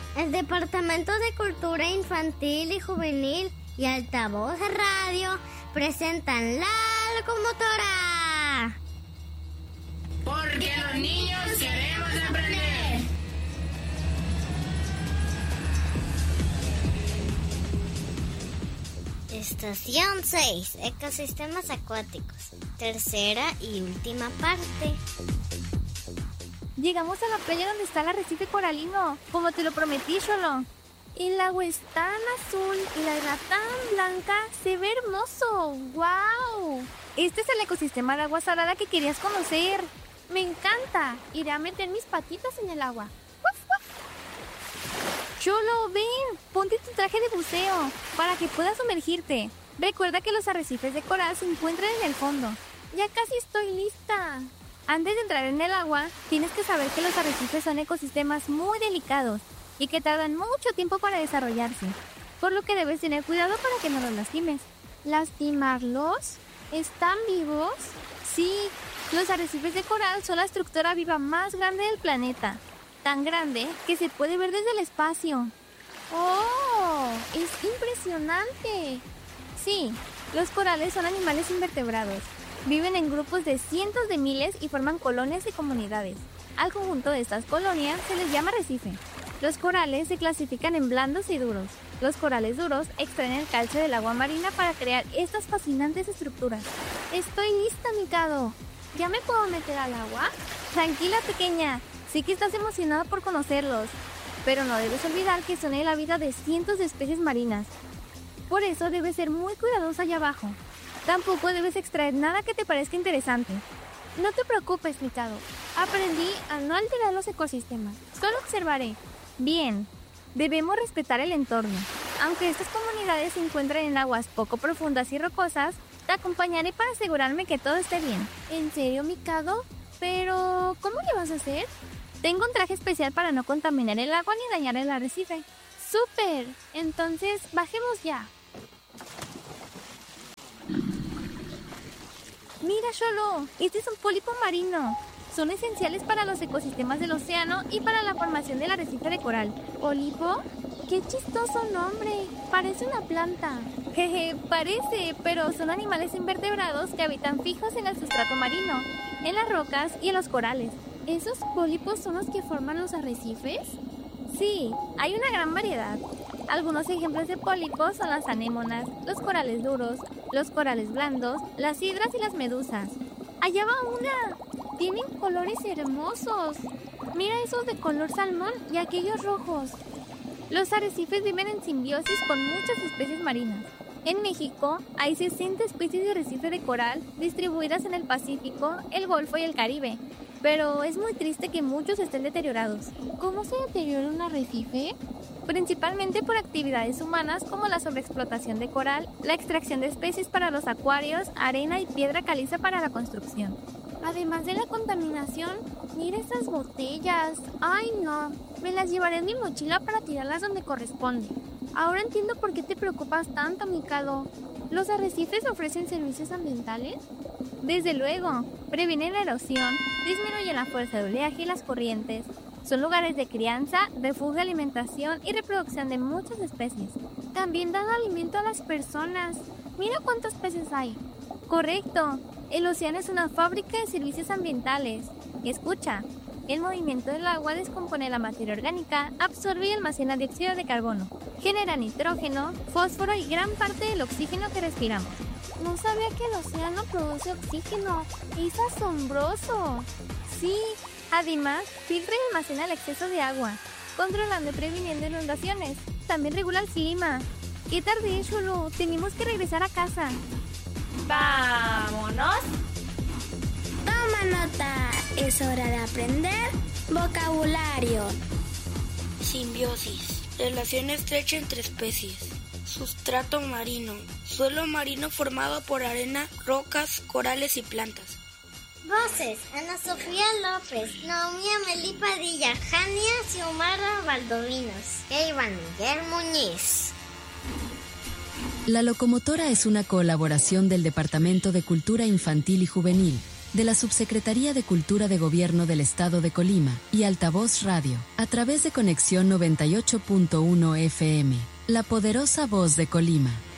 El Departamento de Cultura Infantil y Juvenil y Altavoz Radio presentan La Locomotora. Porque los niños queremos aprender. Estación 6, Ecosistemas Acuáticos. Tercera y última parte. Llegamos a la playa donde está el arrecife coralino, como te lo prometí, Xolo. El agua es tan azul y la arena tan blanca, se ve hermoso. ¡Wow! Este es el ecosistema de agua salada que querías conocer. Me encanta. Iré a meter mis patitas en el agua. ¡Uf, uf! Xolo, ven, ponte tu traje de buceo para que puedas sumergirte. Recuerda que los arrecifes de coral se encuentran en el fondo. Ya casi estoy lista. Antes de entrar en el agua, tienes que saber que los arrecifes son ecosistemas muy delicados y que tardan mucho tiempo para desarrollarse, por lo que debes tener cuidado para que no los lastimes. ¿Lastimarlos? ¿Están vivos? Sí, los arrecifes de coral son la estructura viva más grande del planeta, tan grande que se puede ver desde el espacio. ¡Oh! ¡Es impresionante! Sí, los corales son animales invertebrados. Viven en grupos de cientos de miles y forman colonias y comunidades. Al conjunto de estas colonias se les llama arrecife. Los corales se clasifican en blandos y duros. Los corales duros extraen el calcio del agua marina para crear estas fascinantes estructuras. Estoy lista, Mikado. ¿Ya me puedo meter al agua? Tranquila, pequeña. Sí que estás emocionada por conocerlos. Pero no debes olvidar que son la vida de cientos de especies marinas. Por eso debes ser muy cuidadosa allá abajo. Tampoco debes extraer nada que te parezca interesante. No te preocupes, Mikado. Aprendí a no alterar los ecosistemas. Solo observaré. Bien, debemos respetar el entorno. Aunque estas comunidades se encuentran en aguas poco profundas y rocosas, te acompañaré para asegurarme que todo esté bien. ¿En serio, Mikado? Pero, ¿cómo le vas a hacer? Tengo un traje especial para no contaminar el agua ni dañar el arrecife. ¡Súper! Entonces, bajemos ya. Mira, Xolo, este es un pólipo marino. Son esenciales para los ecosistemas del océano y para la formación del arrecife de coral. ¿Pólipo? ¡Qué chistoso nombre! Parece una planta. Jeje, parece, pero son animales invertebrados que habitan fijos en el sustrato marino, en las rocas y en los corales. ¿Esos pólipos son los que forman los arrecifes? Sí, hay una gran variedad. Algunos ejemplos de pólipos son las anémonas, los corales duros, los corales blandos, las hidras y las medusas. ¡Allá va una! Tienen colores hermosos. Mira esos de color salmón y aquellos rojos. Los arrecifes viven en simbiosis con muchas especies marinas. En México hay 60 especies de arrecife de coral distribuidas en el Pacífico, el Golfo y el Caribe. Pero es muy triste que muchos estén deteriorados. ¿Cómo se deteriora un arrecife? Principalmente por actividades humanas como la sobreexplotación de coral, la extracción de especies para los acuarios, arena y piedra caliza para la construcción. Además de la contaminación, mira esas botellas. ¡Ay, no! Me las llevaré en mi mochila para tirarlas donde corresponde. Ahora entiendo por qué te preocupas tanto, Mikado. ¿Los arrecifes ofrecen servicios ambientales? Desde luego, previenen la erosión, disminuyen la fuerza de oleaje y las corrientes. Son lugares de crianza, refugio, alimentación y reproducción de muchas especies. También dan alimento a las personas. Mira cuántos peces hay. Correcto, el océano es una fábrica de servicios ambientales. Escucha, el movimiento del agua descompone la materia orgánica, absorbe y almacena dióxido de carbono, genera nitrógeno, fósforo y gran parte del oxígeno que respiramos. No sabía que el océano produce oxígeno. ¡Es asombroso! Sí, además, filtra y almacena el exceso de agua, controlando y previniendo inundaciones. También regula el clima. ¡Qué tarde, Xolo! Tenemos que regresar a casa. ¡Vámonos! Toma nota. Es hora de aprender vocabulario. Simbiosis. Relación estrecha entre especies. Sustrato marino. Suelo marino formado por arena, rocas, corales y plantas. Voces: Ana Sofía López, Naomi Amelí Padilla, Jania Xiomara Valdovinos, Iván Miguel Muñiz. La Locomotora es una colaboración del Departamento de Cultura Infantil y Juvenil, de la Subsecretaría de Cultura de Gobierno del Estado de Colima y Altavoz Radio, a través de Conexión 98.1 FM, la poderosa voz de Colima.